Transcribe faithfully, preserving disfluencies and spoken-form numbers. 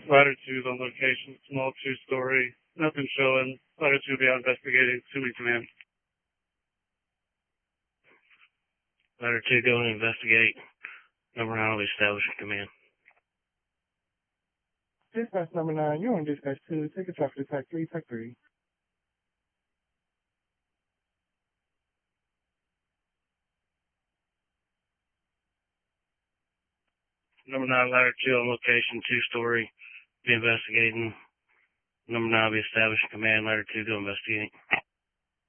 Ladder two on location, small two-story. Nothing showing. Ladder two will be out investigating. Two in command. Ladder two going to investigate. Number nine will be established in command. Dispatch number nine, you're on dispatch two. Take a traffic attack three, tech three. Number nine, ladder two on location, two-story. Be investigating. Number nine will be established in command. Ladder two go investigating.